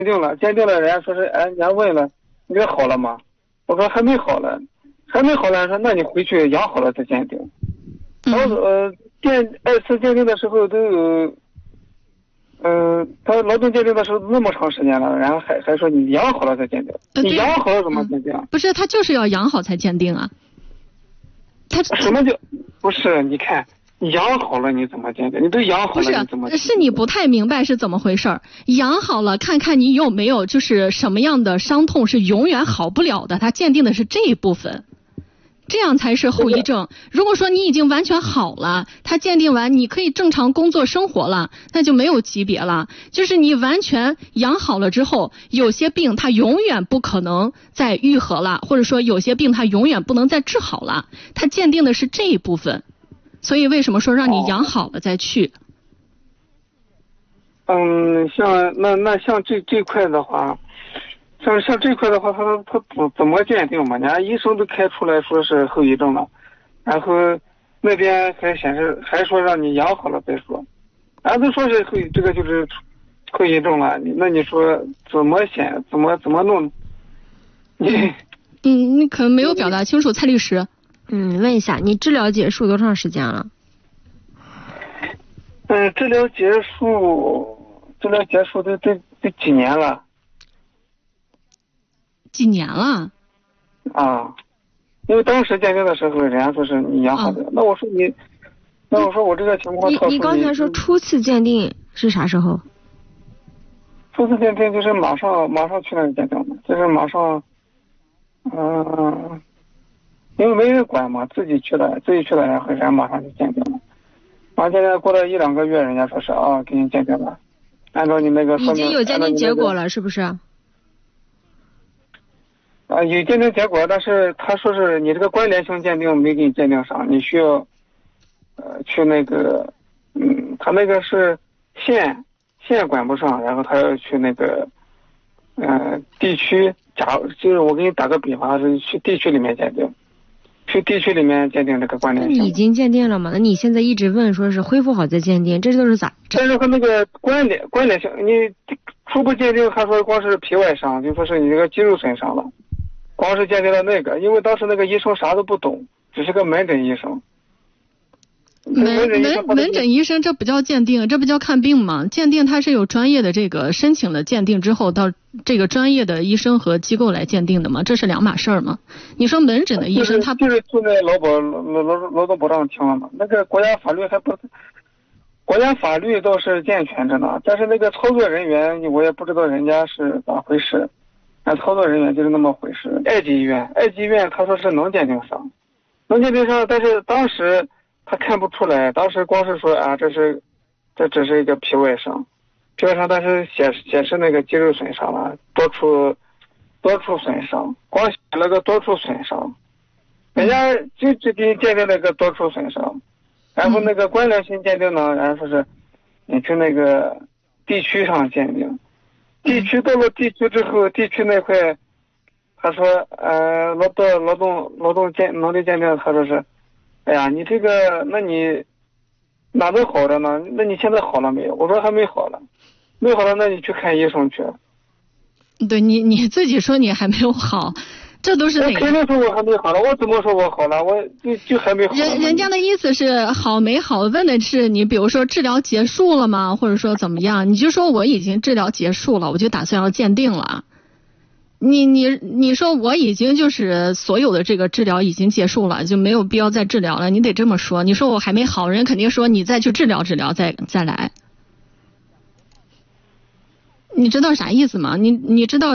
鉴定了，人家说是，人家问了，你这好了吗？我说还没好了，说那你回去养好了再鉴定。然后二次鉴定的时候都有，他劳动鉴定的时候那么长时间了，然后还说你养好了再鉴定，你养好了怎么鉴定？ 不是，他就是要养好才鉴定啊。他什么叫不是？你看。你养好了你怎么鉴定？你都养好了你怎么鉴定？ 是你不太明白是怎么回事儿。养好了，看看你有没有就是什么样的伤痛是永远好不了的，他鉴定的是这一部分，这样才是后遗症。如果说你已经完全好了，他鉴定完你可以正常工作生活了，那就没有级别了。就是你完全养好了之后，有些病它永远不可能再愈合了，或者说有些病它永远不能再治好了，他鉴定的是这一部分。所以为什么说让你养好了再去？ 像这块的话，像这块的话，他不怎么鉴定嘛？人家医生都开出来说是后遗症了，然后那边还显示还说让你养好了再说，俺都说是这个就是后遗症了。那你说怎么弄？ 你可能没有表达清楚，蔡律师。 问一下，你治疗结束多长时间了？ 治疗结束都几年了？ 几年了？ 啊，因为当时鉴定的时候，人家说是你养好的。那我说我这个情况， 你刚才说初次鉴定是啥时候？ 初次鉴定就是马上去那里鉴定的，就是马上，因为没人管嘛，自己去了，然后人家马上就鉴定了。完现在过了1-2个月，人家说是给你鉴定了，按照你那个已经有鉴定结果了，是不是？ 有鉴定结果，但是他说是你这个关联性鉴定没给你鉴定上，你需要去那个他那个是县管不上，然后他要去那个地区，就是我给你打个比方，是去地区里面鉴定。去地区里面鉴定这个关联性。 你已经鉴定了吗？那你现在一直问说是恢复好再鉴定，这都是咋？ 但是和那个关联性，你初步鉴定他说光是皮外伤，就说是你这个肌肉损伤了，光是鉴定了那个，因为当时那个医生啥都不懂，只是个门诊医生。 门诊医生这不叫鉴定，这不叫看病吗？鉴定它是有专业的这个申请了鉴定之后，到这个专业的医生和机构来鉴定的吗？这是两码事儿吗？你说门诊的医生他就是住在劳动保障厅了嘛？那个国家法律倒是健全着呢，但是那个操作人员我也不知道人家是咋回事，那操作人员就是那么回事。二级医院他说是能鉴定上，但是当时他看不出来，当时光是说这只是一个皮外伤，但是显示那个肌肉损伤了，多处损伤，光写了个多处损伤，人家就只给你鉴定了个多处损伤，然后那个关联性鉴定呢，然后说是你去那个地区上鉴定，到了地区之后，地区那块他说劳动能力鉴定，他说是哎呀，你这个，那你哪都好着呢？那你现在好了没有？我说还没好了，那你去看医生去。 对你自己说你还没有好，这都是哪个？ 我肯定说我还没好了，我怎么说我好了？我就还没好。 人家的意思是好没好，问的是你，比如说治疗结束了吗？或者说怎么样？你就说我已经治疗结束了，我就打算要鉴定了。你说我已经就是所有的这个治疗已经结束了，就没有必要再治疗了，你得这么说。你说我还没好，人肯定说你再去治疗再来。你知道啥意思吗？你知道